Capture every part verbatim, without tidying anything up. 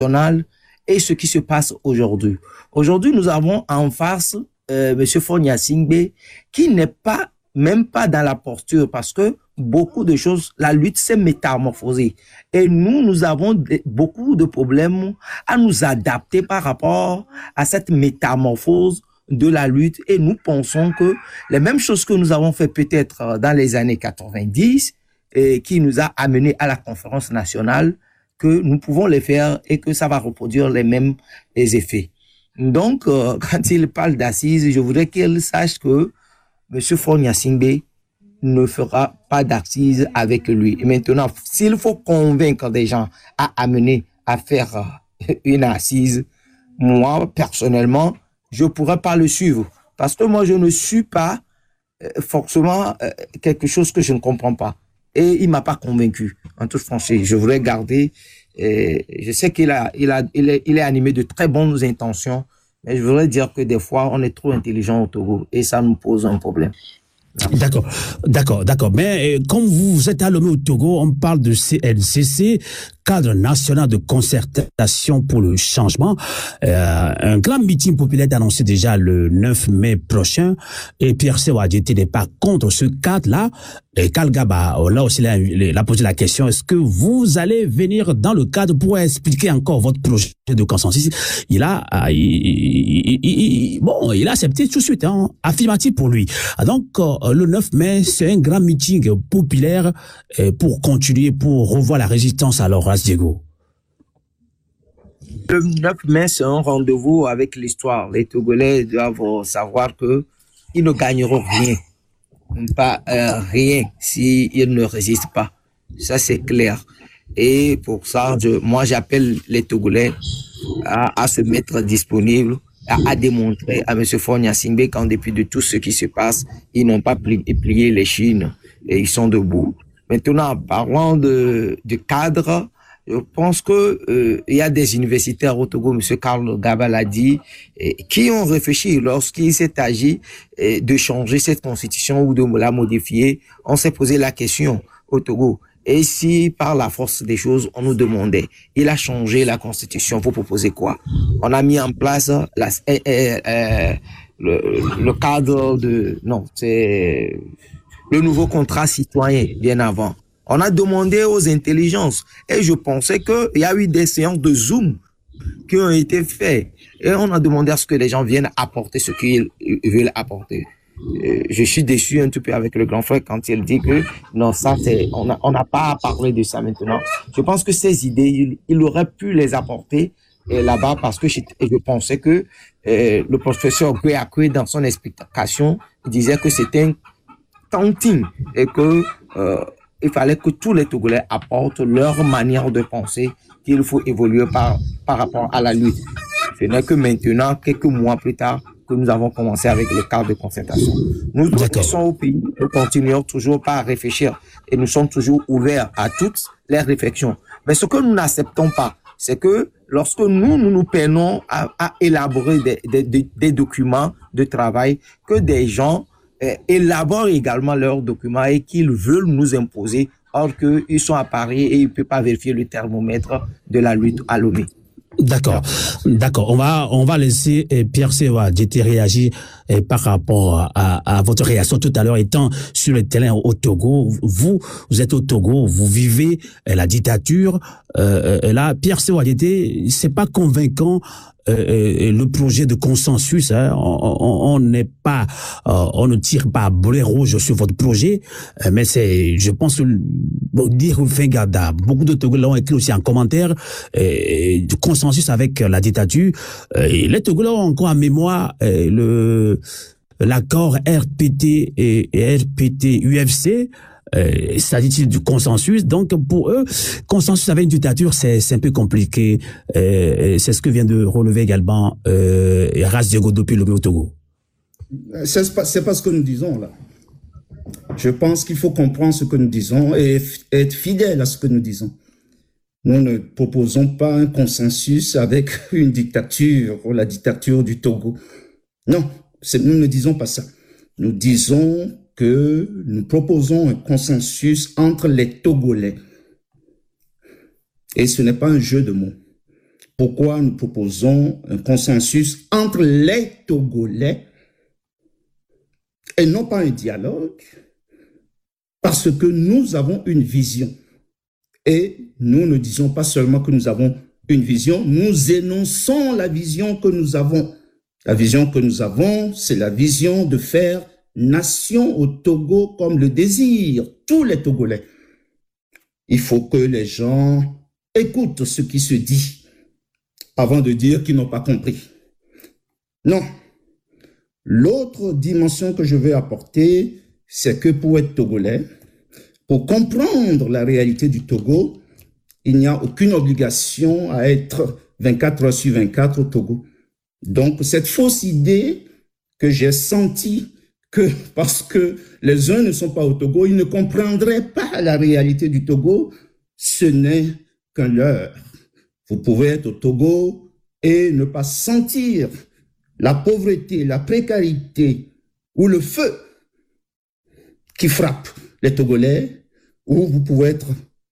national et ce qui se passe aujourd'hui. Aujourd'hui, nous avons en face euh, M. Fonia Singbe qui n'est pas, même pas dans la posture parce que beaucoup de choses, la lutte s'est métamorphosée. Et nous, nous avons de, beaucoup de problèmes à nous adapter par rapport à cette métamorphose de la lutte. Et nous pensons que les mêmes choses que nous avons fait peut-être dans les années quatre-vingt-dix, et qui nous a amené à la conférence nationale, que nous pouvons les faire et que ça va reproduire les mêmes les effets. Donc, euh, quand il parle d'assises, je voudrais qu'il sache que M. Fonia Singbe ne fera pas d'assises avec lui. Et maintenant, s'il faut convaincre des gens à amener à faire une assise, moi, personnellement, je ne pourrais pas le suivre. Parce que moi, je ne suis pas euh, forcément euh, quelque chose que je ne comprends pas. Et il m'a pas convaincu, en toute franchise. Je voudrais garder, et je sais qu'il a, il a, il est, il est animé de très bonnes intentions, mais je voudrais dire que des fois, on est trop intelligent au Togo et ça nous pose un problème. D'accord, d'accord, d'accord. Mais euh, comme vous êtes allumé au Togo, on parle de C N C C, cadre national de concertation pour le changement. Euh, un grand meeting populaire est annoncé déjà le neuf mai prochain. Et Pierre Sewadjete n'est pas contre ce cadre-là. Et Kalgaba, là aussi, là, il a posé la question, est-ce que vous allez venir dans le cadre pour expliquer encore votre projet de consensus? Il a, il, il, il, bon, il a accepté tout de suite, hein, affirmatif pour lui. Donc, le neuf mai, c'est un grand meeting populaire pour continuer, pour revoir la résistance à l'Horace Diego. Le neuf mai, c'est un rendez-vous avec l'histoire. Les Togolais doivent savoir que ils ne gagneront rien. Pas euh, rien s'ils ne résistent pas. Ça, c'est clair. Et pour ça, je, moi, j'appelle les Togolais à, à se mettre disponibles, à, à démontrer à M. Fonia Singbe qu'en dépit de tout ce qui se passe, ils n'ont pas pli, plié les chines et ils sont debout. Maintenant, parlant de, de cadre, je pense que euh, il y a des universitaires au Togo, M. Karl Gaba l'a dit, et, qui ont réfléchi lorsqu'il s'est agi et, de changer cette constitution ou de la modifier. On s'est posé la question au Togo. Et si par la force des choses, on nous demandait, il a changé la constitution, vous proposez quoi? On a mis en place la, euh, euh, le, le cadre de, non, c'est le nouveau contrat citoyen bien avant. On a demandé aux intelligences et je pensais qu'il y a eu des séances de Zoom qui ont été faites et on a demandé à ce que les gens viennent apporter ce qu'ils veulent apporter. Je suis déçu un tout peu avec le grand frère quand il dit que non, ça c'est, on n'a on n'a pas à parler de ça maintenant. Je pense que ces idées, il, il aurait pu les apporter là-bas parce que je, je pensais que euh, le professeur Guéakoué, dans son explication, disait que c'était un tanting et que euh, il fallait que tous les Togolais apportent leur manière de penser qu'il faut évoluer par, par rapport à la lutte. Ce n'est que maintenant, quelques mois plus tard, que nous avons commencé avec le cadre de concertation. Nous qui sommes au pays, nous continuons toujours pas à réfléchir et nous sommes toujours ouverts à toutes les réflexions. Mais ce que nous n'acceptons pas, c'est que lorsque nous, nous nous peinons à, à élaborer des, des, des, des documents de travail, que des gens euh, élaborent également leurs documents et qu'ils veulent nous imposer, or qu'ils sont à Paris et ils ne peuvent pas vérifier le thermomètre de la lutte à Lomé. D'accord, d'accord. On va, on va laisser eh, Pierre Sewadjete réagir eh, par rapport à, à votre réaction tout à l'heure étant sur le terrain au Togo. Vous, vous êtes au Togo, vous vivez eh, la dictature. Euh, euh, là, Pierre Sewadjete, c'est pas convaincant. Euh, le projet de consensus, hein, on n'est pas, euh, on ne tire pas à boulet rouge sur votre projet, euh, mais c'est, je pense, bon, dire Fengada, beaucoup de Togolais l'ont écrit aussi en commentaire, euh, de consensus avec la dictature. Euh, et les Togolais ont encore en mémoire euh, le l'accord R P T et, et R P T U F C. Euh, s'agit-il du consensus? Donc pour eux, consensus avec une dictature, c'est c'est un peu compliqué. Euh, c'est ce que vient de relever également euh, Horace Diego depuis le Togo. C'est pas, c'est pas ce que nous disons là. Je pense qu'il faut comprendre ce que nous disons et être fidèle à ce que nous disons. Nous ne proposons pas un consensus avec une dictature ou la dictature du Togo. Non, c'est, nous ne disons pas ça. Nous disons que nous proposons un consensus entre les Togolais. Et ce n'est pas un jeu de mots. pourquoi nous proposons un consensus entre les Togolais et non pas un dialogue, parce que nous avons une vision. Et nous ne disons pas seulement que nous avons une vision, nous énonçons la vision que nous avons. La vision que nous avons, c'est la vision de faire nation au Togo comme le désirent tous les Togolais. Il faut que les gens écoutent ce qui se dit avant de dire qu'ils n'ont pas compris. Non. L'autre dimension que je veux apporter, c'est que pour être Togolais, pour comprendre la réalité du Togo, il n'y a aucune obligation à être vingt-quatre heures sur vingt-quatre au Togo. Donc, cette fausse idée que j'ai sentie que parce que les uns ne sont pas au Togo, ils ne comprendraient pas la réalité du Togo, ce n'est qu'un leurre. Vous pouvez être au Togo et ne pas sentir la pauvreté, la précarité ou le feu qui frappe les Togolais, ou vous pouvez être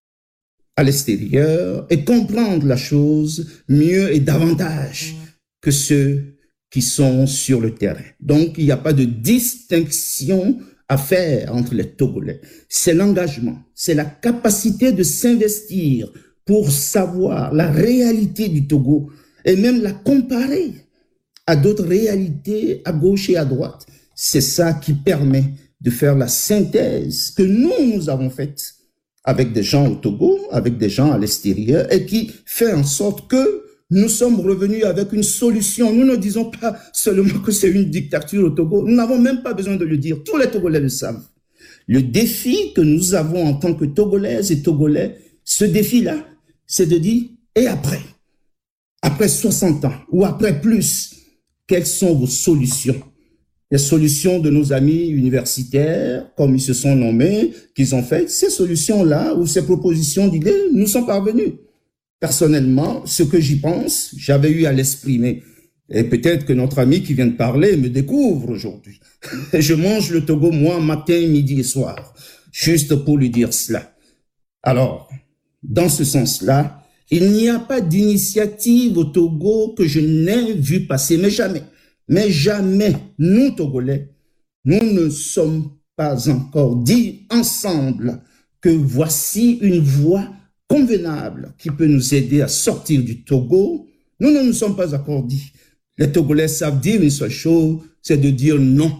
à l'extérieur et comprendre la chose mieux et davantage que ceux qui sont sur le terrain. Donc, il n'y a pas de distinction à faire entre les Togolais. C'est l'engagement, c'est la capacité de s'investir pour savoir la réalité du Togo et même la comparer à d'autres réalités à gauche et à droite. C'est ça qui permet de faire la synthèse que nous, nous avons faite avec des gens au Togo, avec des gens à l'extérieur, et qui fait en sorte que nous sommes revenus avec une solution. Nous ne disons pas seulement que c'est une dictature au Togo. Nous n'avons même pas besoin de le dire. Tous les Togolais le savent. Le défi que nous avons en tant que Togolaises et Togolais, ce défi-là, c'est de dire, et après? Après soixante ans, ou après plus, quelles sont vos solutions? Les solutions de nos amis universitaires, comme ils se sont nommés, qu'ils ont fait, ces solutions-là, ou ces propositions d'idées, nous sont parvenues. Personnellement, ce que j'y pense, j'avais eu à l'exprimer. Et peut-être que notre ami qui vient de parler me découvre aujourd'hui. Je mange le Togo, moi, matin, midi et soir, juste pour lui dire cela. Alors, dans ce sens-là, il n'y a pas d'initiative au Togo que je n'ai vu passer, mais jamais. Mais jamais, nous, Togolais, nous ne sommes pas encore dit ensemble que voici une voie convenable qui peut nous aider à sortir du Togo. Nous ne nous sommes pas encore dit. Les Togolais savent dire une seule chose, c'est de dire non.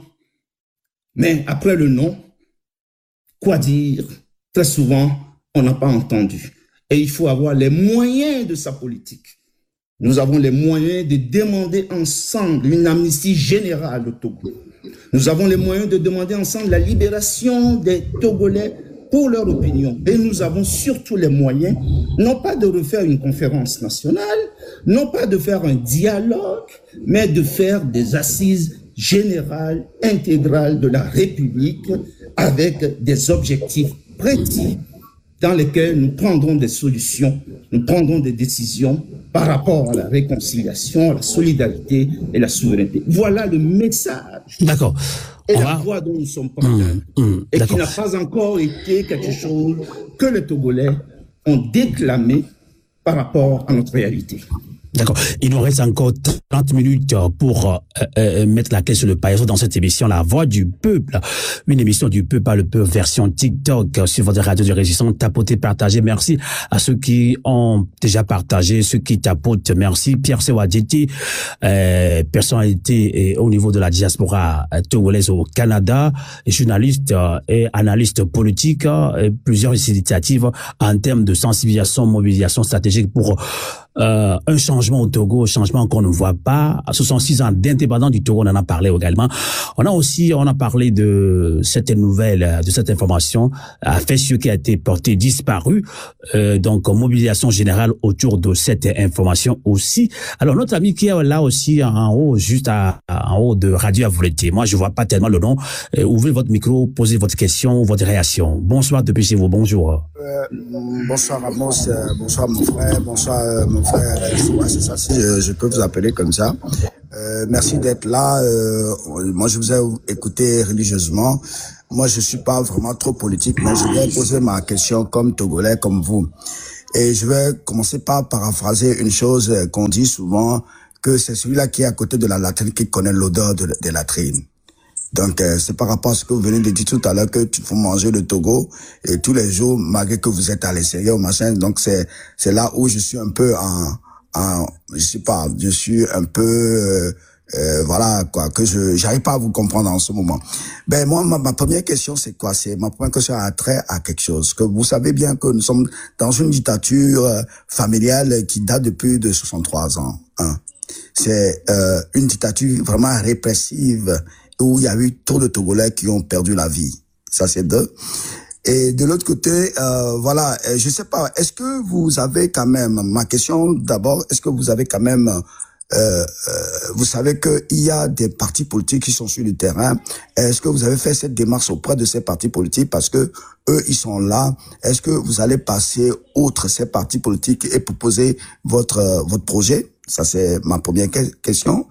Mais après le non, quoi dire? Très souvent, on n'a pas entendu. Et il faut avoir les moyens de sa politique. Nous avons les moyens de demander ensemble une amnistie générale au Togo. Nous avons les moyens de demander ensemble la libération des Togolais pour leur opinion. Et nous avons surtout les moyens, non pas de refaire une conférence nationale, non pas de faire un dialogue, mais de faire des assises générales, intégrales de la République avec des objectifs précis dans lesquels nous prendrons des solutions, nous prendrons des décisions par rapport à la réconciliation, à la solidarité et la souveraineté. Voilà le message. D'accord. Et On la va... voie dont nous sommes porteurs. Mmh, mmh, et qui n'a pas encore été quelque chose que les Togolais ont déclamé par rapport à notre réalité. D'accord. Il nous reste encore trente minutes pour euh, euh, mettre la clé sur le paillasson dans cette émission, La Voix du Peuple. Une émission du peuple par le peuple, version TikTok sur votre radio de résistance. Tapotez, partagez. Merci à ceux qui ont déjà partagé, ceux qui tapotent. Merci. Pierre Sewadjiti, euh, personnalité au niveau de la diaspora togolaise au Canada, journaliste et analyste politique, et plusieurs initiatives en termes de sensibilisation, mobilisation stratégique pour Euh, un changement au Togo, un changement qu'on ne voit pas. soixante-six ans d'indépendance du Togo, on en a parlé également. On a aussi, on a parlé de cette nouvelle, de cette information, à Fessio qui a été portée disparue. Euh, donc, mobilisation générale autour de cette information aussi. Alors, notre ami qui est là aussi en haut, juste à, en haut de Radio Avouleté. Moi, je vois pas tellement le nom. Euh, ouvrez votre micro, posez votre question, votre réaction. Bonsoir depuis chez vous, bonjour. Euh, bonsoir Amos, euh, bonsoir mon frère, bonsoir euh, mon frère, euh, c'est ça, si je, je peux vous appeler comme ça. Euh, merci d'être là. Euh, moi, je vous ai écouté religieusement. Moi, je suis pas vraiment trop politique, mais je vais poser ma question comme Togolais, comme vous. Et je vais commencer par paraphraser une chose qu'on dit souvent, que c'est celui-là qui est à côté de la latrine qui connaît l'odeur de, de la latrine. Donc, euh, c'est par rapport à ce que vous venez de dire tout à l'heure que tu faut manger le Togo et tous les jours, malgré que vous êtes à l'extérieur, machin. Donc, c'est c'est là où je suis un peu en, en je sais pas, je suis un peu, euh, euh, voilà quoi, que je j'arrive pas à vous comprendre en ce moment. Ben moi, ma, ma première question, c'est quoi? C'est ma première question a trait à quelque chose que vous savez bien que nous sommes dans une dictature euh, familiale qui date depuis de soixante-trois ans. Hein. C'est euh, une dictature vraiment répressive, où il y a eu trop de Togolais qui ont perdu la vie. Ça, c'est deux. Et de l'autre côté, euh, voilà, je sais pas, est-ce que vous avez quand même, ma question d'abord, est-ce que vous avez quand même, euh, euh, vous savez qu'il y a des partis politiques qui sont sur le terrain. Est-ce que vous avez fait cette démarche auprès de ces partis politiques parce que eux, ils sont là? Est-ce que vous allez passer outre ces partis politiques et proposer votre, euh, votre projet? Ça, c'est ma première question.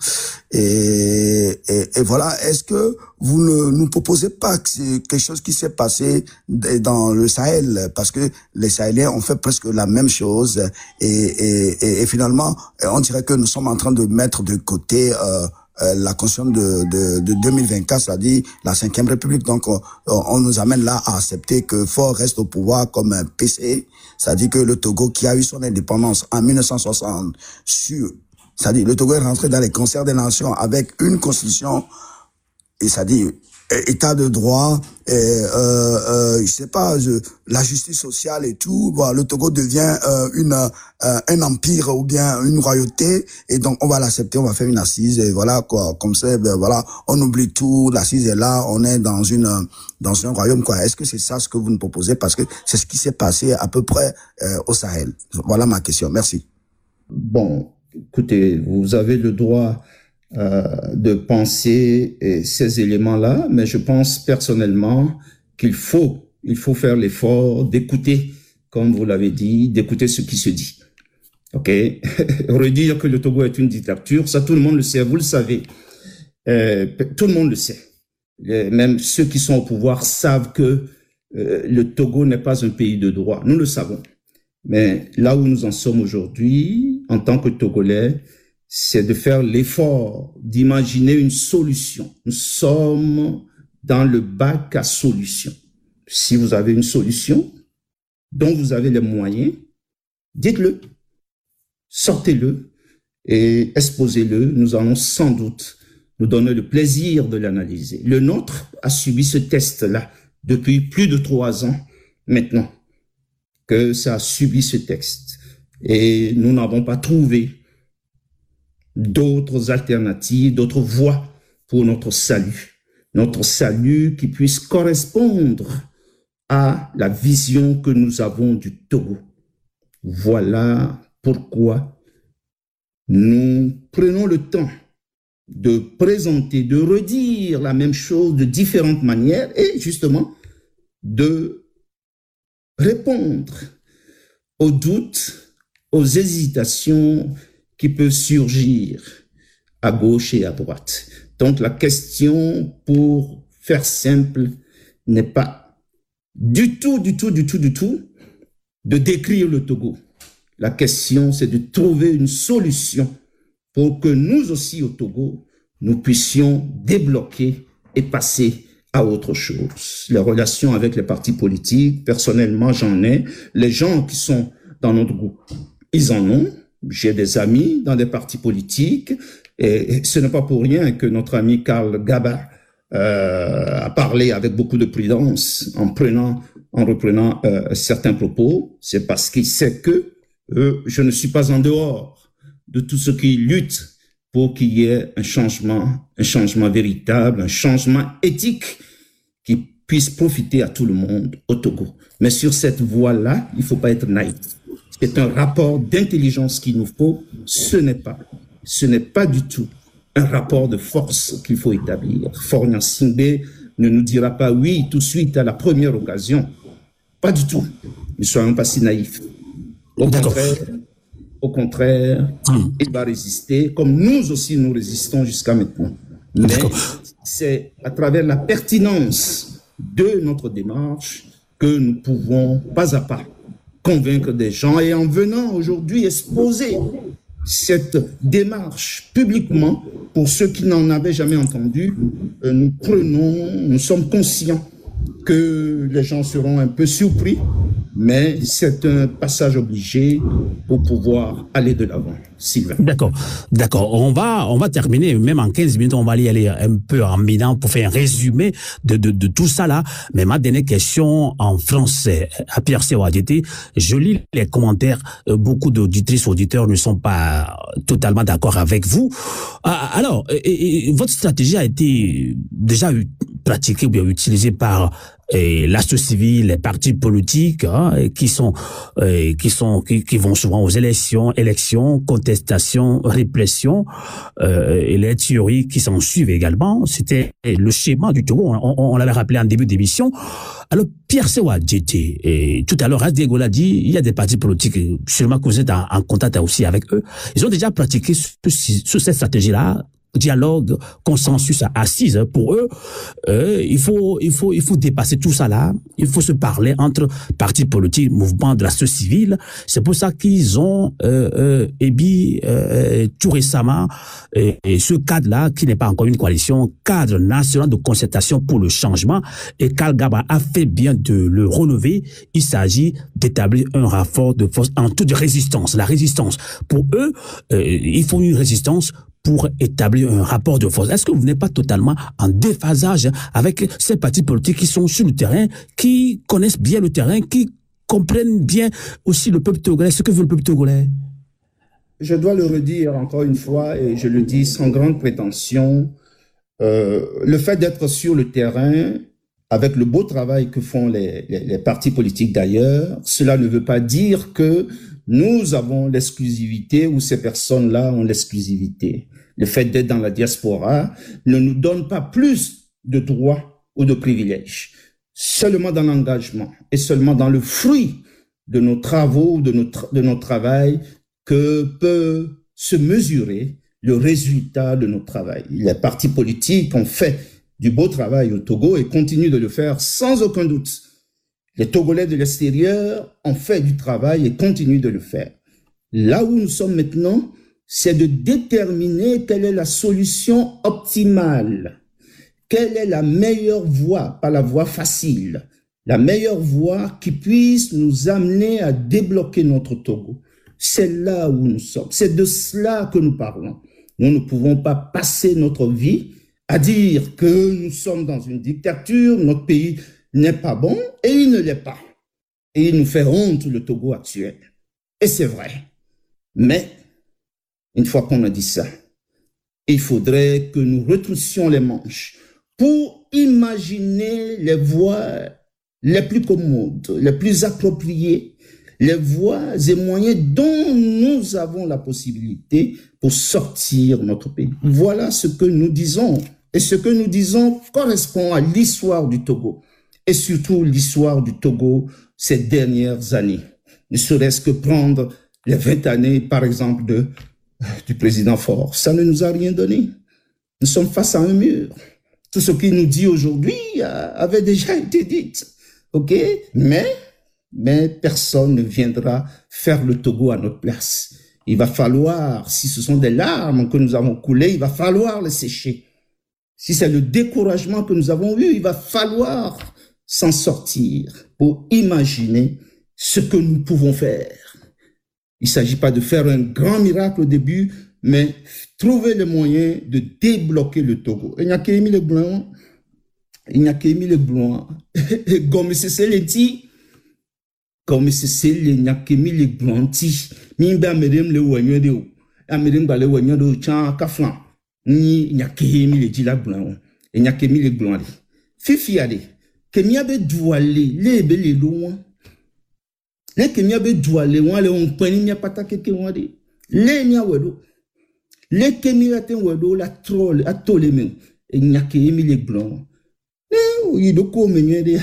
Et, et, et voilà, est-ce que vous ne nous proposez pas quelque chose qui s'est passé dans le Sahel? Parce que les Sahéliens ont fait presque la même chose. Et, et, et finalement, on dirait que nous sommes en train de mettre de côté euh, la Constitution de, de, de deux mille vingt-quatre, c'est-à-dire la cinquième République. Donc, on, on nous amène là à accepter que Faure reste au pouvoir comme un P C. C'est-à-dire que le Togo, qui a eu son indépendance en mille neuf cent soixante, sur, c'est-à-dire le Togo est rentré dans les concerts des nations avec une constitution, et c'est-à-dire état de droit, et, euh, euh, je sais pas, je, la justice sociale et tout. Voilà, le Togo devient euh, une euh, un empire ou bien une royauté, et donc on va l'accepter, on va faire une assise, et voilà quoi, comme ça, ben voilà, on oublie tout, l'assise est là, on est dans une dans un royaume quoi. Est-ce que c'est ça ce que vous nous proposez? Parce que c'est ce qui s'est passé à peu près euh, au Sahel. Voilà ma question. Merci. Bon, écoutez, vous avez le droit euh, de penser euh, ces éléments-là, mais je pense personnellement qu'il faut, il faut faire l'effort d'écouter, comme vous l'avez dit, d'écouter ce qui se dit. Ok, redire que le Togo est une dictature, ça tout le monde le sait, vous le savez, euh, tout le monde le sait. Euh, même ceux qui sont au pouvoir savent que euh, le Togo n'est pas un pays de droit. Nous le savons. Mais là où nous en sommes aujourd'hui, en tant que Togolais, c'est de faire l'effort d'imaginer une solution. Nous sommes dans le bac à solution. Si vous avez une solution dont vous avez les moyens, dites-le, sortez-le et exposez-le. Nous allons sans doute nous donner le plaisir de l'analyser. Le nôtre a subi ce test-là depuis plus de trois ans maintenant que ça a subi ce texte. Et nous n'avons pas trouvé d'autres alternatives, d'autres voies pour notre salut. Notre salut qui puisse correspondre à la vision que nous avons du Togo. Voilà pourquoi nous prenons le temps de présenter, de redire la même chose de différentes manières et justement de répondre aux doutes, aux hésitations qui peuvent surgir à gauche et à droite. Donc la question, pour faire simple, n'est pas du tout, du tout, du tout, du tout de décrire le Togo. La question, c'est de trouver une solution pour que nous aussi au Togo, nous puissions débloquer et passer à autre chose. Les relations avec les partis politiques, personnellement, j'en ai. Les gens qui sont dans notre groupe, ils en ont. J'ai des amis dans des partis politiques et ce n'est pas pour rien que notre ami Karl Gaba euh, a parlé avec beaucoup de prudence en prenant, en reprenant euh, certains propos. C'est parce qu'il sait que euh, je ne suis pas en dehors de tout ce qui lutte pour qu'il y ait un changement, un changement véritable, un changement éthique qui puisse profiter à tout le monde au Togo. Mais sur cette voie-là, il ne faut pas être naïf. C'est un rapport d'intelligence qu'il nous faut. Ce n'est pas, ce n'est pas du tout un rapport de force qu'il faut établir. Faure Gnassingbé ne nous dira pas oui tout de suite à la première occasion. Pas du tout. Ne soyons pas si naïfs. Au contraire, au contraire, hum. il va résister, comme nous aussi nous résistons jusqu'à maintenant. Mais c'est à travers la pertinence de notre démarche que nous pouvons pas à pas convaincre des gens. Et en venant aujourd'hui exposer cette démarche publiquement, pour ceux qui n'en avaient jamais entendu, euh, nous prenons, nous sommes conscients que les gens seront un peu surpris, mais c'est un passage obligé pour pouvoir aller de l'avant. Sylvain. D'accord, d'accord. On va, on va terminer, même en quinze minutes, on va y aller un peu en minant pour faire un résumé de, de, de tout ça là. Mais ma dernière question en français à Pierre Sewadjete, je lis les commentaires, beaucoup d'auditrices, auditeurs ne sont pas totalement d'accord avec vous. Alors, et, et, votre stratégie a été déjà pratiquée ou bien utilisée par et la société civile, les partis politiques, hein, qui sont, euh, qui sont, qui, qui vont souvent aux élections, élections, contestations, répression, euh, et les théories qui s'en suivent également. C'était le schéma du Togo. On, on, on l'avait rappelé en début d'émission. Alors, Pierre Sewadjete, et tout à l'heure, Diego l'a dit, il y a des partis politiques, sûrement que vous êtes en, en contact aussi avec eux. Ils ont déjà pratiqué sur, sur cette stratégie-là. Dialogue, consensus assise pour eux, euh, il faut, il faut, il faut dépasser tout ça là. Il faut se parler entre partis politiques, mouvements de la société civile. C'est pour ça qu'ils ont euh, euh, émis euh, tout récemment et, et ce cadre-là, qui n'est pas encore une coalition, cadre national de concertation pour le changement. Et Karl Gaba a fait bien de le relever. Il s'agit d'établir un rapport de force en toute résistance. La résistance, pour eux, euh, il faut une résistance pour établir un rapport de force. Est-ce que vous n'êtes pas totalement en déphasage avec ces partis politiques qui sont sur le terrain, qui connaissent bien le terrain, qui comprennent bien aussi le peuple togolais, ce que veut le peuple togolais? Je dois le redire encore une fois, et je le dis sans grande prétention, euh, le fait d'être sur le terrain, avec le beau travail que font les, les, les partis politiques d'ailleurs, cela ne veut pas dire que nous avons l'exclusivité ou ces personnes-là ont l'exclusivité. Le fait d'être dans la diaspora ne nous donne pas plus de droits ou de privilèges. Seulement dans l'engagement et seulement dans le fruit de nos travaux, de notre, de notre travail, que peut se mesurer le résultat de notre travail. Les partis politiques ont fait du beau travail au Togo et continuent de le faire sans aucun doute. Les Togolais de l'extérieur ont fait du travail et continuent de le faire. Là où nous sommes maintenant, c'est de déterminer quelle est la solution optimale, quelle est la meilleure voie, pas la voie facile, la meilleure voie qui puisse nous amener à débloquer notre Togo. C'est là où nous sommes, c'est de cela que nous parlons. Nous ne pouvons pas passer notre vie à dire que nous sommes dans une dictature, notre pays n'est pas bon, et il ne l'est pas. Et il nous fait honte, le Togo actuel. Et c'est vrai. Mais, une fois qu'on a dit ça, il faudrait que nous retroussions les manches pour imaginer les voies les plus commodes, les plus appropriées, les voies et moyens dont nous avons la possibilité pour sortir notre pays. Voilà ce que nous disons. Et ce que nous disons correspond à l'histoire du Togo. Et surtout l'histoire du Togo ces dernières années. Ne serait-ce que prendre les vingt années, par exemple, de, du président Faure. Ça ne nous a rien donné. Nous sommes face à un mur. Tout ce qu'il nous dit aujourd'hui avait déjà été dit. OK? Mais, mais personne ne viendra faire le Togo à notre place. Il va falloir, si ce sont des larmes que nous avons coulées, il va falloir les sécher. Si c'est le découragement que nous avons eu, il va falloir s'en sortir pour imaginer ce que nous pouvons faire. Il ne s'agit pas de faire un grand miracle au début, mais trouver le moyen de débloquer le Togo. Il n'y a qu'Émile le Blanc, il n'y a qu'Émile le Blanc, comme c'est lenti, comme c'est il n'y a qu'Émile le Blanc, mimba medem le wanyo de ou, amedem ba le wanyo de chan kaflan, ni n'y a qu'Émile le Dila Blanc, il n'y a qu'Émile le Blanc. Fifi allez. Kemia be doualé, les belé loin. Les kemia be doualé, on les on peni mia patake ke on de. Les mia wedo. Les kemia ten wedo la troll a tolé men. Et nya ke Émile Blanc. Eh, yi do ko menye de.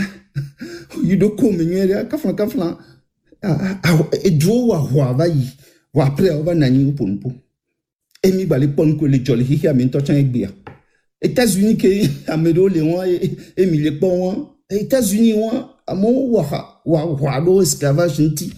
Yi do ko menye de kaflan kaflan. Ah ah e dwo wa wa va yi. Wa après on va nani oponpo. Emi ba le pon ko le jolly hi amen to chan egbia. États-Unis ke amedo le won Émile Pon. États-Unis, à mon wa wa do esclavage nti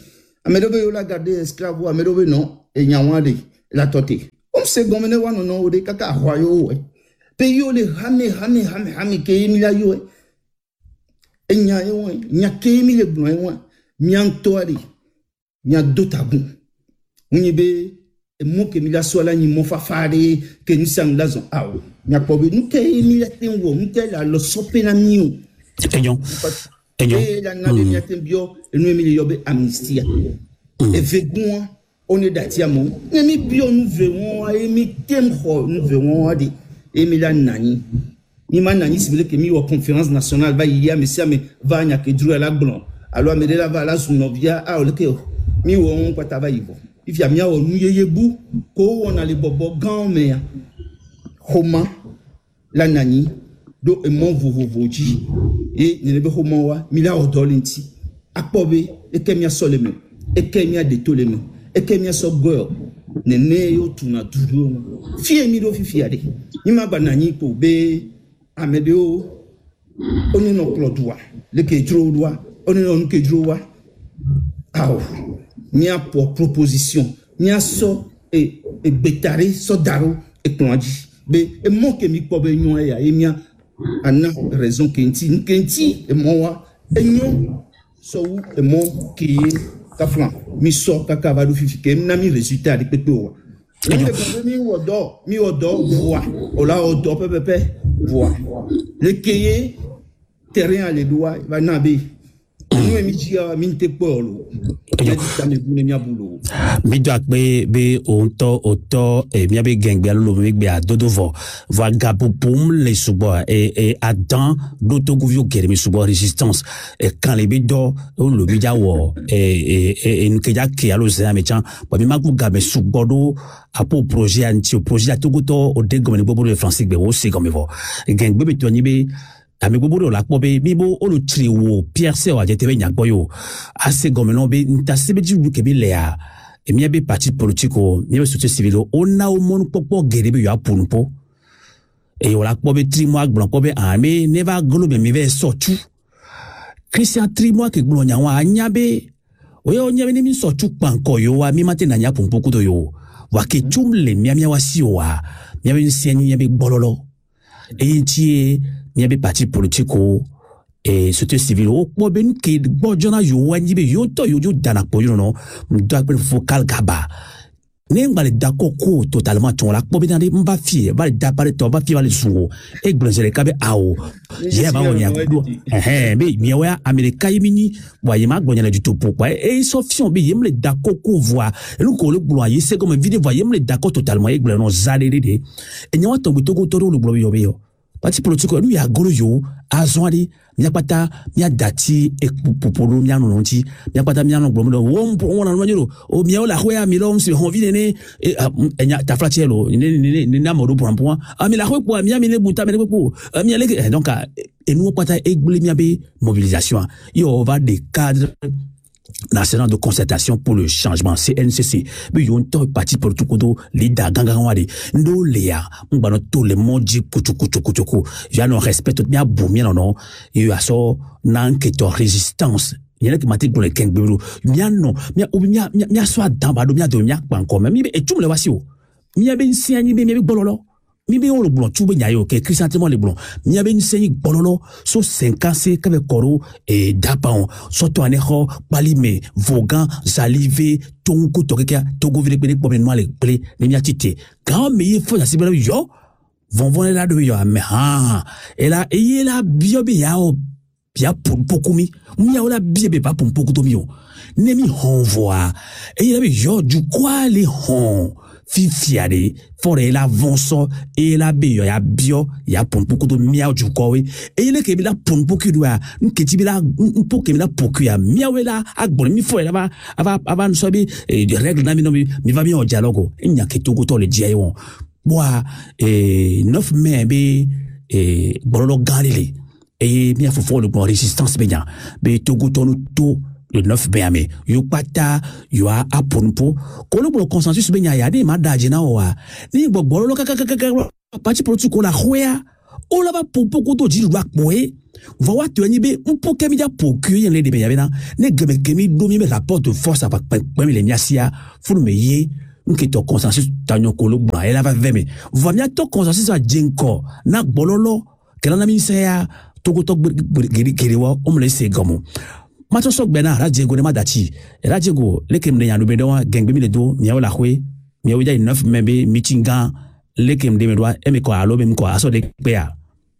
Amedobe yo la garder esclave ou amedobe non et nyawande la toté. Comme c'est gomene wa non non de kaka royo we. Pe yo le hame hame hame hame ke mi la yo. E nya yo we, nya ke mi le blo we. Nya toari. Nya dotabu. Unibe e mo ke mi la so la ni mo fa fare ke ni sang la zon awo. Nya ko be nu ke mi la tenwo, nu ke la lo sope na miu. Enyon. Enyon. Et la nade mi atem bio, e nu mi le yobe amnistia. Et vegoun, on est d'atiamon. Et mi bio nous verrons, et mi temho nous verrons, et mi la nani. Mi ma nani, si vous voulez que mi wa conférence nationale va y a, mais si mais va n'y a que Drew à la blanc. Alors, mais de la va la zounovia, ah, ok, mi wa on quoi ta va y voir. Il y a mi a on y est bou, ko on a les bobo gants, mais Homa, la nani, do et mon vovovoji, et ne be Homa wa, mi la odolinti, akpobe, et kemia soleme. Et kemia de tous les mots. Et kemia so girl. Nene yo tuna duro. Fie mi do fifi ade. Ima banani ko be amedeo. Oni no klodwa. Le ke dro doa. Oni no ke dro wa. Aw. Mia pour proposition. Mia so e e betare so daro e klonji. Be e mo ke mi ko be nyon ya e mia ana raison kenti kenti e mo wa e nyon so e mo ki Kaflan, mi so kaka va do fifi na mi résultat de peto. Mi mi odo, mi odo voix. Ola odo pepe voix. Le keye terrain à les doigts va nabe. Nous mi chia mi te polo. Mi doit be be onto oto e mi be gengbe lo mi be a dodovo. Va gapo pum les subo et et Adam l'autogovio gere mi subo résistance et quand les bido le bidia wo et et et nkeja ke alo se amechan ba mi magu gabe subodo apo projet anti projet atogoto o de gomene bobo le français be o se comme vo gengbe be toni be ami bobo la pobe mi bo o lo tri wo Pierre se wa jete be nyagboyo ase gomeno be ntasebe di lu ke be lea e mi be parti politique o mi be société civile o na o mon popo gere be yo apunpo e o la pobe tri mo agbon pobe ami never globe mi ve sotu Christian tri mo ke gbon nya wa anyabe o yo nyabe ni mi sotu panko yo wa mi mate na nya punpo kudo yo wa ke tumle mi amia wa si o wa mi be nsiani mi be bololo e ntie il y a des partis politiques et société civile au problème que bojona yo wani be yo to yo dana po yo no doit be focal gaba ne ngale d'accord ko totalement ton la po be dans mba fie va d'apparaît to va fie va le sou e gbonzele kabe awo ye ba woni akdo eh be mi wa america yimini wa yima gbonyana du to pourquoi et sofion be yimle d'accord ko voix et nous ko le bloyer c'est comme vidéo voyer yimle d'accord totalement e gblono zalede e nyawa to to ko to le bloyer yo be yo parti politique nous ya golo yo azwadi mia pata mia dati e popolo mia no nti mia pata mia no gbomo wo wona no nyoro o mia la hoya mi lo msi honvi nene e nya ta flatielo ni ni ni na modo pour un point a mi la ho pour mia mi ne buta me ko mia le donc et nous pata e gbole mia be mobilisation yo va des cadres national de concertation pour le changement C N C C mais yon to parti pour tout kodo leader ganga wadi ndo lea mbano to le moji kutu kutu kutu ku ya no respect bien boumia non non yo aso nan ke to résistance yele ki mati pour le kengberu mia non mia mia mia so dan ba do mia do mia pa encore mais et tout le wasi o mia be nsiani be mia be bololo mi be on le blon tu be nyayo ke chrysanthème le blon mi be nsiani bololo so cinquante c'est que koro et dapaon so to aneho palime vogan salive tonko tokekia togo vile pe problème noir le ple ni mia tite quand me il faut ça yo vont vont là de yo mais ah et là et là bio be yao bia pour beaucoup mi mi a la bien be pas pour beaucoup to mio ne mi honvoa et là yo du quoi les hon fifiade fore la vonso et la bio ya bio ya pon beaucoup de miao du kowe et il ke bila pon beaucoup de nketi bila pour ke bila pour ya miao la agbon mi fo la ba ava ava so bi de règle na mi no mi va mi o dialogue nya ke to go to le dia yon boa et neuf mai be et bololo galile et mi fo fo le bon résistance be nya be to go to no to le neuf mai yo pata yo a aponpo ko lo consensus be nya ya de madaje na wa ni gbogbo lo kaka kaka parti politique ko la hoya o la ba popo ko to ji wa poe Voilà, tu as dit, on peut que m'y a procuré les débats, ne gemme que m'y domine rapport de force à pas les miasia, faut me y que ton consensus tanyo kolo bra elle va veme voilà ton consensus à jenko na bololo que la ministère togo togo giri giri wa on le sait gomo mato sok bena ra jego ne madachi ra jego le kem ne ya no be do gengbe mi le do mi o la khwe mi o ja neuf membe mitinga le kem de me do e me ko alo be mi ko aso de pe ya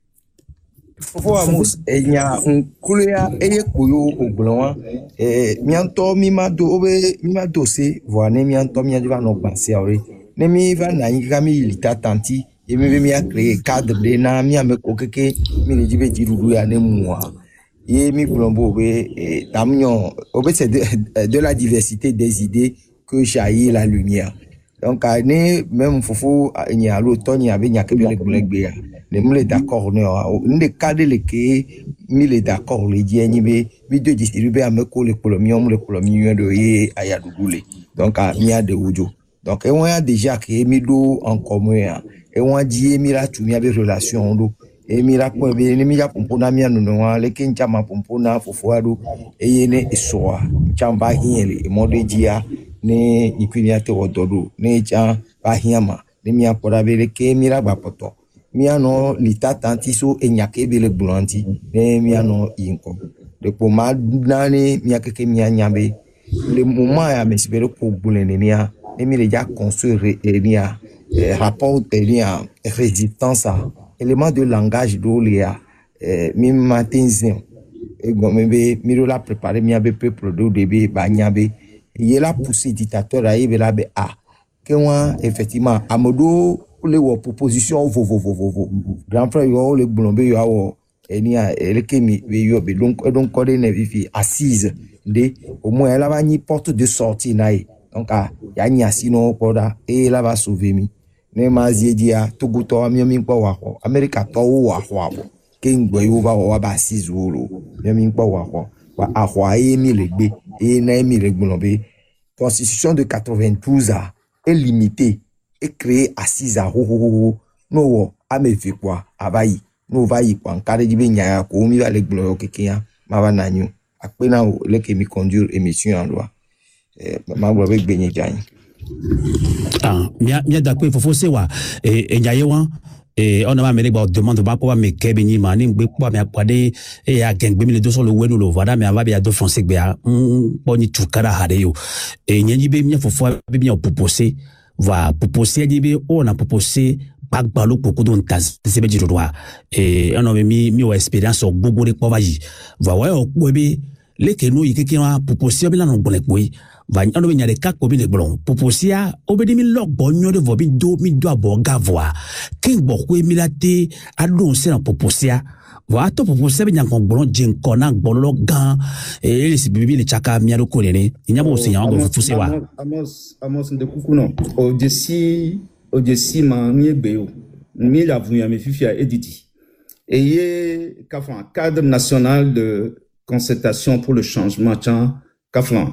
fofo amos enya nkulia eye koyo ogbonwa eh mianto mi ma do obe mi ma do se voane mianto mi va no penser ore ne mi va na yika mi lita tanti e mi be mi a créer cadre de na mi ame kokeke mi le dibe dirudu ya ne moi et mi blombo be tamnyo obe c'est de, de la diversité des idées que jaillit la lumière donc ane même fofo enya l'automne ya be nya ke bi le gbe ya les moulins d'accord ne ne cadre les que mille d'accord les dieni be video distribué à me coller colomium le colomium de y aya double donc à mia de ujo donc et on a déjà créé mido en commun et on a dit mira tu mia be relation do et mira ko be ne mia pompona mia no no le ken chama pompona fofoado et yene soa chamba hiele e mode dia ne ikunia te ododo ne cha ba hiama ne mia pora be le ke mira ba poto miano lita tantiso e nyake bele blanti ne miano inko de poma nani miake ke mia nyambe le moment ya mesibere ko bulene nia ne mi le ja construire nia rapport nia résistance élément de langage do lia mi matinzin e gombe mi la préparer mi abe peu produit debe ba nyabe yela pousser dictateur ayi la be a que moi effectivement amodo les propositions vo vo vo vo grand frère yo le blombe yo awo enia ele kemi yo be donc donc code ne vifi assise de au moins elle va ni porte de sortie naï donc ah ya ni asino koda e la va sauver mi ne mazie dia togo to ami mi npa wa ko america to wa wa bo ke ngbo yo ba wa ba assise wo mi mi npa wa ko wa ahwa e mi le gbe e na mi le blombe constitution de quatre-vingt-douze a est limitée et créé assise à ho ho ho no wo amefi kwa abayi no vayi kwa nkare dibe nya ko mi va le glo kekia ma va nanyu apena o le ke mi conduire émission en loi eh ma glo be gbenye jan ah mia mia da ko fofo se wa e e nyaye wan e on va me le ba demande ba ko me ke beni ma ni gbe po me apade e ya gengbe mi le do so lo wenu lo vada me ava be ya do français gbe a boni tukara hare yo e nyanyi be mi fofo be mi opopose va proposer dibe on a proposé bagbalo pour qu'on taz c'est be droit et on a mis mi expérience au bobo de povaji va ouais au bébé les que nous yike qui a proposé be la non bolek boy va on a nya de ka ko bi de blon proposé a obedi mi log bonyo de vobi do mi do abo gavoa king boko mi late a don se na proposé a va to proposé be nya kon blon jin kona bololo gan et les bibi le chaka mi alo ko ne nya bo se nya ngo fufuse wa amos amos de kukuno o desi o desi ma mi beo mi la vuya me fifia editi et ye kafan cadre national de concertation pour le changement chan kafan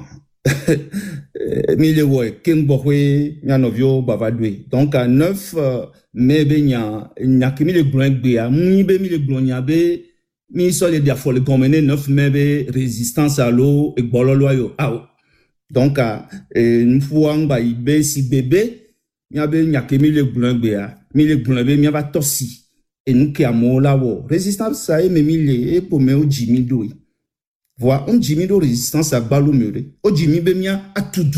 mi le wo kembowe nya novio bavadwe donc à neuf mais be nya nya kimi le blon gbe a mi be mi le blon nya be mi so le dia fo le gomene neuf mais be résistance à l'eau et bololo yo ah donc à une fois ba ibe si bébé nya be nya kimi le blon gbe a mi le blon be mi va tosi et nous qui amo la wo résistance ça e me mi le e pour me o jimi do voix on jimi do résistance à balo mure o jimi be mi a tudu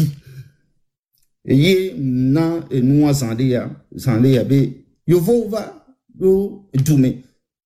ye na e nous azande ya zande ya be yo vo va yo dume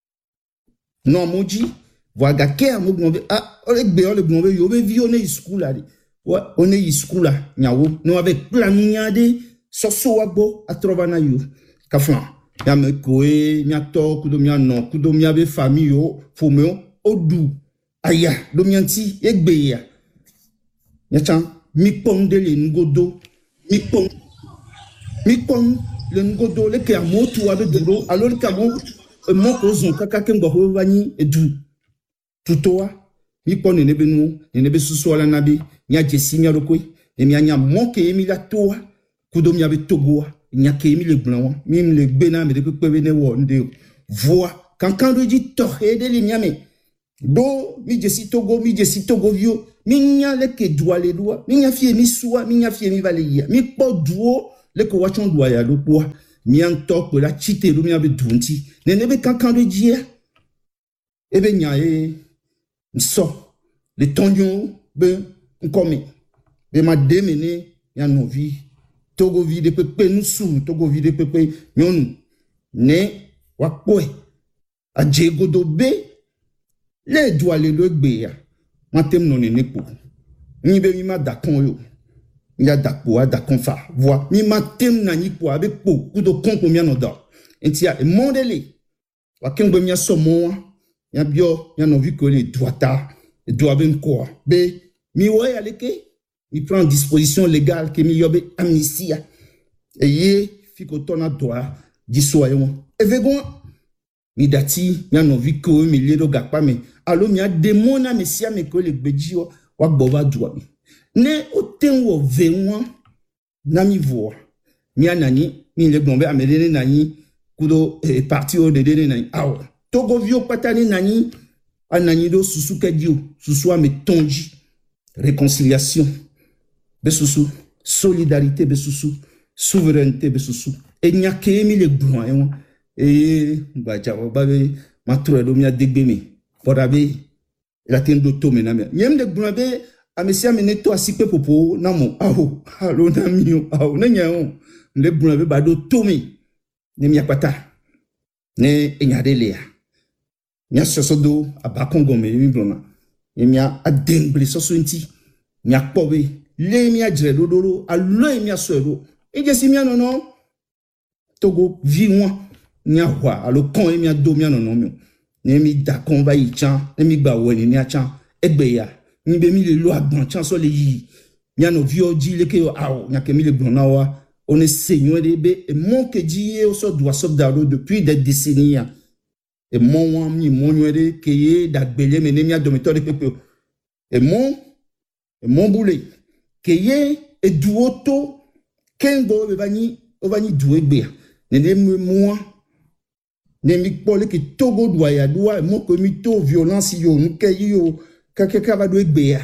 non moji voix ga ke amo gombe ah o le gbe o le gombe yo be vi on e school ali wa on e school la nyawo no avec plan nyade so so wagbo atrovana yo kaflan ya me koe mia to kudo mia no kudo mia be famille yo fomeo odu aya do mianti egbe ya nyachan mi ponde le ngodo mi pon mi pon le ngodo le ke amotu abe duro alors que mo mo ko zon kaka ke ngbo vani edu tutoa mi pon ne be nu ne be susu ala nabi nya jesi nya rokoi e mi anya mo ke mi la toa kudo mia be togoa nya ke mi le blanc mi le gbena me de pe pe ne wo nde voix quand quand do dit to e de li miame Do mi jesi Togo mi jesi Togo vio mi nya le ke doa le doa mi nya fie mi soa mi nya fie mi vale ya mi po duo le ko wachon doa ya do po mi an tok la chite do mi abe dunti ne ne be kankan de dia e be nya e so le tonyo be nkomi be ma demene ya no vi Togo vi de pepe nous sou Togo vi de pepe nyonu ne wakpoe a jego do be le doa le lo gbe ya matem non ne po ni be mi ma dakon yo ya dakpo a dakon fa voi mi matem na ni po abe po ku do kon ko mi no da entia e mondele wa ken gbe mi so mo ya bio ya no vi ko le doa ta doa ben ko be mi wo ya le ke mi prend disposition légale que mi yobe amnistia et ye fiko tona doa disoyo e vegon mi dati mi no vi ko mi le do gakpa me alo mi a demona mesia me ko le gbeji wa gbova doa ne o ten wo vewan na mi vo mi anani mi le gbombe amedene nani kudo e parti o de de nani aw Togo vio patani nani anani do susu kedio susu ame tonji réconciliation besusu solidarité besusu souveraineté besusu e nyake mi le gbon e gbaja ba be matro do mi adegbe mi podabe la tendo to me na me nyem de gbon be amesia me neto asipe popo na mo aho alo na mi aho na nya o le gbon be ba do to me ne mi akpata ne enyade lea nya sosodo abakongo me mi blona e mi ademble soso nti mi akpobe le mi adre dodoro alo mi asoero e je si mi anono Togo vi won nya wa alo kon mi ado mi anono mi ne mi da kon ba yi chan ne mi gba wo ni ni a chan egbe ya ni be mi le lo agbon chan so le yi mi ano vi oji le ke awo nya ke mi le gbon na wa on est seigneur de be e mon ke ji e o so doit so daro depuis des décennies e mon wa mi mon nwere ke ye da gbele me ne mi adometo de pepe e mon e mon boule ke ye e duoto kengo be bani o bani duegbe ne de moi ne mi pole ke Togo doa ya doa mo komito violence yo nke yo kakeka ba duegbe ya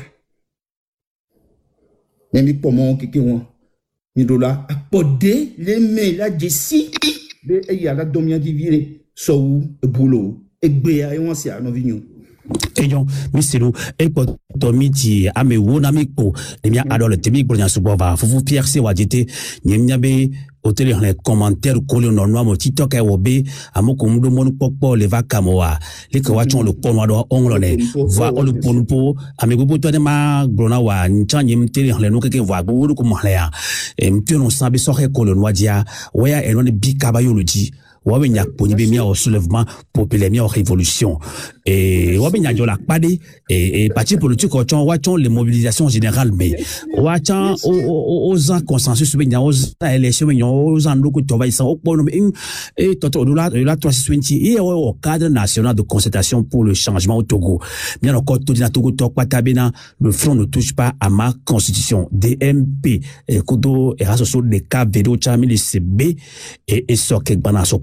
ne mi pomo keke won mi dola apode le me la jesi be e ya la domia divire so e bulo egbe ya e won se ano vignon eyon misiru ekpo to miti ame wona mikpo emia adole temi gbonya subova fufu Pierre se wajete nyemnya be hôtel les commentaires collés non noir mo TikTok e wobe amoko mudo monu popo le vakamoa le ko wachon le pono do onglone va o le pono po ame gobo to de ma glona wa nchanyi mteli le no keke va go ko mahleya e mtio no sabe so he kolo no dia waya e no ne bikaba yoloji wabe nya poni be mi au soulèvement populaire mi au révolution et wabe nya jola pade et et parti politique o chon wa chon les mobilisations générales mais wa chon aux en consensus be nya aux élections nya aux en loko to va isa o pono et toto la la trois cent vingt et au cadre national de concertation pour le changement au Togo bien encore tout na Togo to patabena le front ne touche pas à ma constitution D M P et kodo et raso de cap vélo chami le C B et et so ke bana so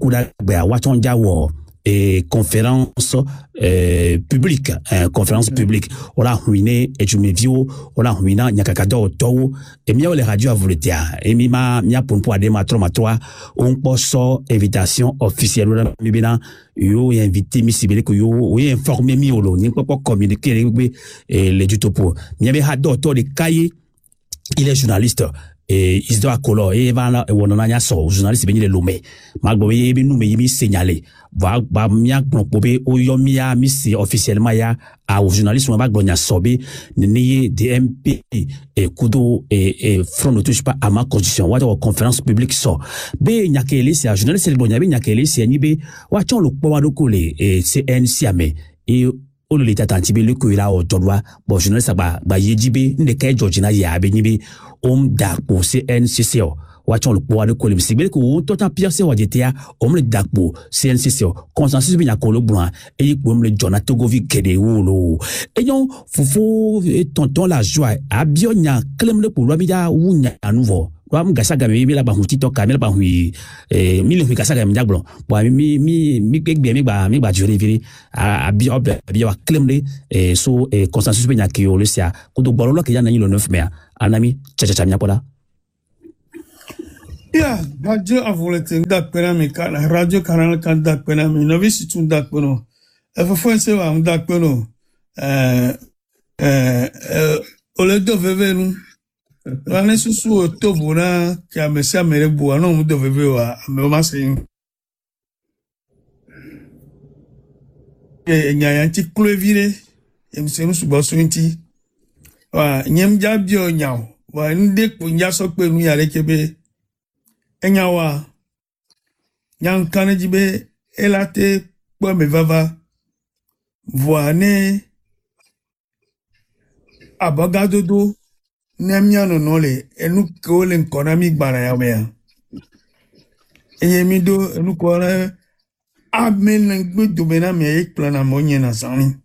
et conférence euh, publique euh, conférence publique on a ruiné et tu me viens on a ruiné nyakakado to et mia les radio à volontaire et mi ma mia pour pour des matro matro on poso invitation officielle mi bina yo invité mi sibele ko yo o informer mi olo ni pas communiquer et les du topo mi avait hado to de cahier il est journaliste et il doit color et va là on en a so journaliste benile lomé magbo ye bi nu me mi signaler va ba mia propobe o yo mia mi si officiellement ya a journaliste on va gbonya sobe ni D M P et kudo et front ne touche pas à ma constitution wa de conférence publique so be nyakele c'est journaliste le gbonya be nyakele c'est ni be wa chon lo po wa do kole et C N C ame et o le tata tibe le ko ira o jodwa bo journaliste ba ba yejibe nde kay Georgina ya be ni be om dakpo C N C C O wachon le pouvoir de kolim sibele ko tota Pierre se wajetia om le dakpo C N C C O consensus bi nyakolo blanc e yipom le Jonathan Togovi kede wolo eyon fufu tonton la joie abionya klem le pour l'amida ou nya nouveau wa mgasa ga mi la ba hu TikTok ka mi la ba hu eh mi le hu gasa ga mi jagblon bo mi mi mi gbegbe mi ba mi ba jure viri a bi ob bi wa clemle eh so eh consensus be nya ki o le sia ko do gboro lo ke ya na yin lo neuf mai anami cha cha cha nya pola ya radio avolete da pena mi ka radio canal kan da pena mi no vi si tun da peno e fo fo se wa da peno eh eh ole do vevenu Rane susu o tobo na ki a mesi amere bu ano mu do veve wa me o ma se e nya ya ti clovire e mi se nu subo so nti wa nyem ja bi o nya wa nde ko nya so pe nu ya lekebe enya wa nyan kanajibe elate po me vava voane abagadodo Nemiano nole enu kole nkona mi gbara ya me enye mi do enu kona amen ngbe do bena me e plana mo nye na sani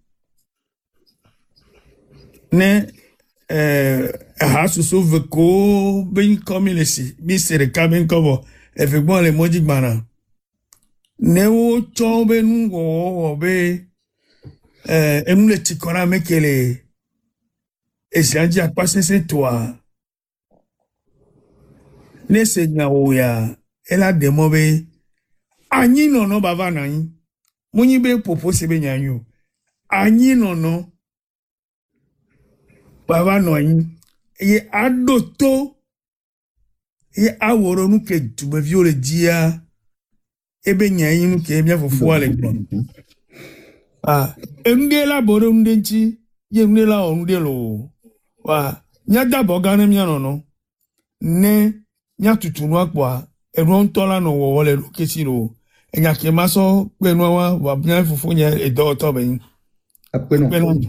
ne eh ha so so veko ben comme le si bi sere kaben kobo e fe gbon le moji gbara ne wo cho be nu go be eh enu le tikona mekele et si anji akpase se toi ne se nya oya ela demo be anyi no no baba na yin munyi be popo se be nyanyo anyi no no baba no yin ye adoto ye aworo nu ke tube viole dia ebe nyanyin nu ke bia fofo ale gbon ah endela boro ndenchi ye ndela ondelo wa nya dabo gane mi anono ne nya tutunu akwa eru ntola no wo wole lokesi ro enya ke maso pe nu wa wa bia fufu nya edo to be apeno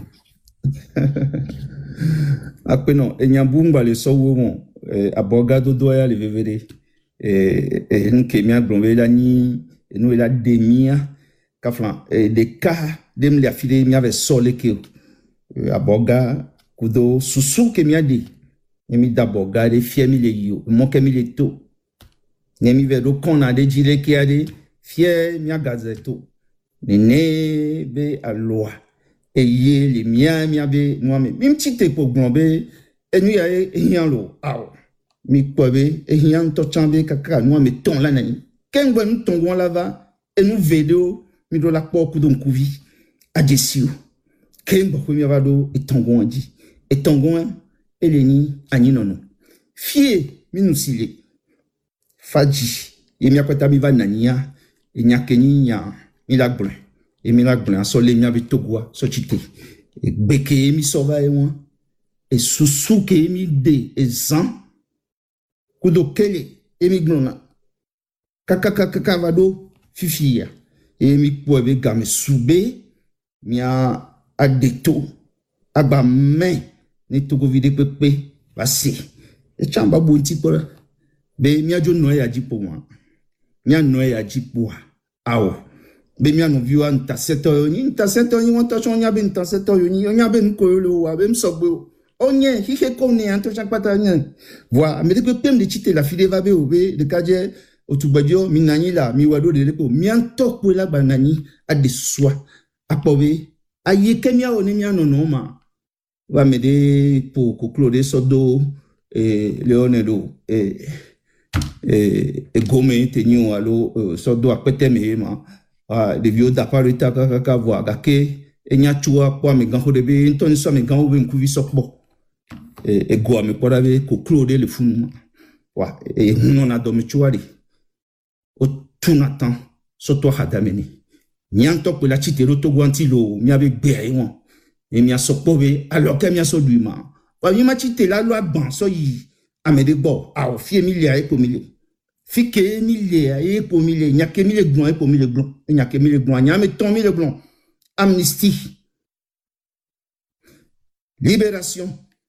apeno enya bumba le so wo mo abogado do ya le vevere eh eh nke mi agbonwe la ni enu la demia kaflan de ka dem le afile mi ave sole ke aboga kudo susu ke mi ade mi daboga de fie mi le yo mo ke mi le to ne mi vedo kona de jile ke ade fie mi agazeto ne ne be aloa eye le mia mi abe no mi mi tite po gbonbe enu ya ehian lo aw mi pobe ehian to chambe kaka no mi ton la nani kengbe mi ton won lava enu vedo mi do la po kudo nkuvi ajesio kemba ko mi avado etongon adi etongon eleni ani nono fie minusile faji e mi akwata mi va nania e nya keni nya mi la gbon e mi la gbon so le mi abi togwa so chite e gbeke mi so va e won e susu ke mi de e zan kudo kele e mi gnona kaka kaka kaka vado fifia e mi poebe game sube mia adeto agba men ni togo vide pepe basi e chamba bonti pora be mia jo no ya jipo wa mia no ya jipo awo be mia no viwa nta seto ni nta seto ni won to so nya be nta seto yo ni nya be nko lo wa be msogbe onye hihe ko ni anto chakpata nya voi me de pem de chite la file va be obe de kaje otugbadio minani la mi wado de lepo mi anto ko la banani a de soi apobe aye kemia oni mi anono ma va me de po ko clode sodo e leonelo e e e gome tenio alo sodo apete me ma a de vio da parita ka ka voa ga ke enya chua kwa me gan de be ntoni so me gan o be nkuvi sokbo e e go me pora be ko clode le funu wa e no na do me chuari o tunatan soto hadameni nyanto pe la chitero to guantilo mi ave gbe ai won e mi asopo be alors que mi aso du ma wa mi ma chite la lo agban so yi amede gbo a o fi mi le ai po mi le fi ke mi le ai po mi le nya ke mi le gbon ai po mi le gbon nya ke mi le gbon nya me ton mi le gbon amnistie libération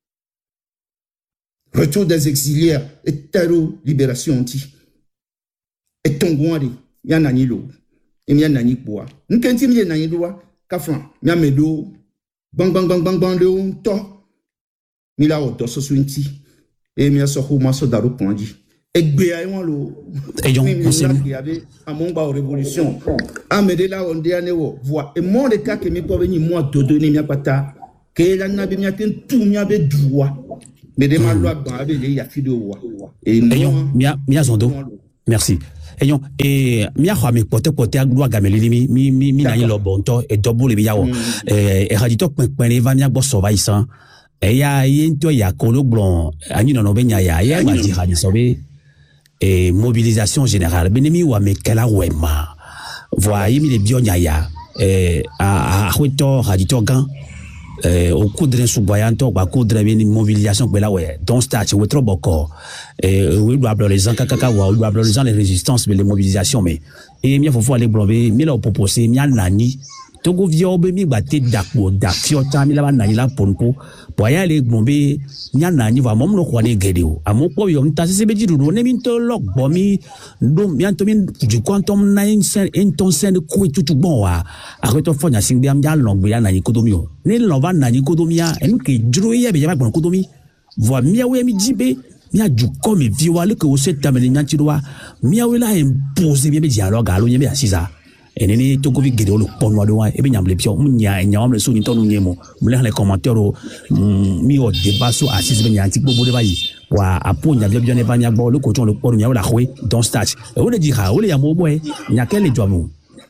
retour des exiliés et taro libération anti et tongon ali ya nani lo e mi nani boa nkenti mi nani doa kafran mi amedo bang bang bang bang bang le to mi la oto so swinti et mia so ko maso daru ponji egbe ay won lo et donc il y avait à mon ba révolution amede la on dia ne wo voix et mon le cas que mi po venir moi de donner mia pata que la na bi mia ten tout mia be droit mais de ma loi ba avec il y a fi de wa et mia mia zondo merci et yon et mia kwa me pote pote aglo agameli mi mi mi mi na yelo bonto et double bi yawo eh e hadito pepere va mia bo sovaisa e ya yento ya kolo blon ani no no benya ya ya ba di hadi sobe et mobilisation générale benemi wa me kala wema voyez mi le bionya ya eh a a hoto hadito gan eh au coudre suboyanto ba coudre beni mobilisation bela ouais donc start we trop boko eh we doit appeler les gens kaka wa we doit appeler les gens les résistances mais les mobilisations mais et mi faut aller blomber mi la proposer mi nani togo vio be mi baté dakbo dakio ta mi la nani la ponpo boya aller blomber mi nani va mom lo kwani gedeo amoko yo nta se be jiru ne mi to lok bo mi do mi anto mi du quantum nine sen inton sen ko tutu bon wa areto fonya singbe am ya long ya nani kodomio ne lo va nani kodomia en ke juru ye be ya bon kodomi vo mi awe mi jibe mi aju comme vio le que o se tamene nyanti doa mi awe la imposer bien be dialogue alo ye be asisa eneni to govi gede lo ponwa do wa e be nyamle pio munya nyam le so ni tonu nyemo mule les commentaires mi o débat so assise be nyanti bobo de bayi wa aponya bien bien eva nyagbo le coton le poro nyawo la khwe don start e o le di ha o le ya mo boy nyakele dwamu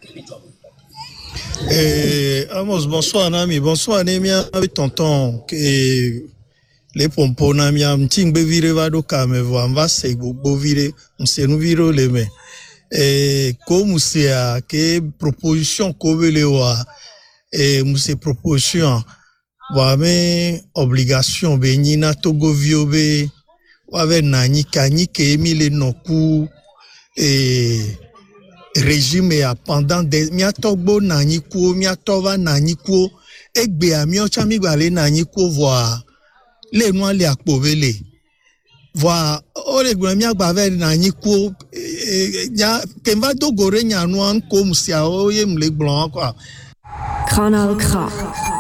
eh Amos bonsoir nami bonsoir nemia avec tonton que les pompons nami am tingbe vire va do ka me vo am va se gbogbo vire on se nous viro le me et comme c'est à que proposition kovéléwa et c'est proposition wa me obligation be nyina togo viobe wa ve nani kani ke emile noku et régime ya pendant des miatogbo nani ku miatova nani ku egbe amio chami gbale nani ku voa le no le akpovele voa ore gbe mi agba ve nani ku ya kemba dogore nya no an ko musia o ye mle gbon kwa Kanal K.